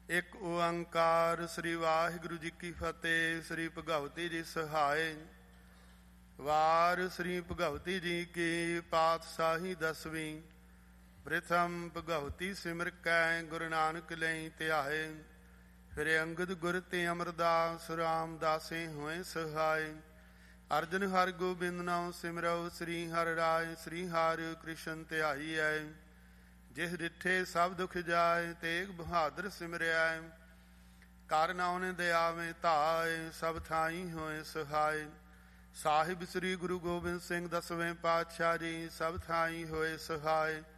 ਇੱਕ ਓੰਕਾਰ। ਸ੍ਰੀ ਵਾਹਿਗੁਰੂ ਜੀ ਕੀ ਫਤਿਹ। ਸ੍ਰੀ ਭਗਵਤੀ ਜੀ ਸਹਾਇ। ਵਾਰ ਸ੍ਰੀ ਭਗਵਤੀ ਜੀ ਕੀ ਪਾਤਸ਼ਾਹੀ ਦਸਵੀਂ। ਪ੍ਰਥਮ ਭਗਵਤੀ ਸਿਮਰ ਕੈ ਗੁਰੂ ਨਾਨਕ ਲਈ ਧਿਆਏ। ਫਿਰ ਅੰਗਦ ਗੁਰ ਤੇ ਅਮਰਦਾਸ ਰਾਮਦਾਸੇ ਹੋਏ ਸਹਾਇ। ਅਰਜਨ ਹਰਿ ਗੋਬਿੰਦ ਨਾਮ ਸਿਮਰਉ। ਸ੍ਰੀ ਹਰਿ ਰਾਇ ਸ੍ਰੀ ਹਰਿ ਕ੍ਰਿਸ਼ਨ ਧਿਆਈਐ। ਜਿਸ ਡਿਠੇ ਸਭ ਦੁਖ ਜਾਏ ਤੇਗ ਬਹਾਦਰ ਸਿਮਰਿਆ। ਕਰ ਨਾਉ ਦਿਆਵੇਂ ਧਾਇ ਸਭ ਥਾਈ ਹੋਏ ਸਹਾਇ। ਸਾਹਿਬ ਸ੍ਰੀ ਗੁਰੂ ਗੋਬਿੰਦ ਸਿੰਘ 10ਵੇਂ ਪਾਤਸ਼ਾਹ ਜੀ ਸਭ ਥਾਈ ਹੋਏ ਸਹਾਇ।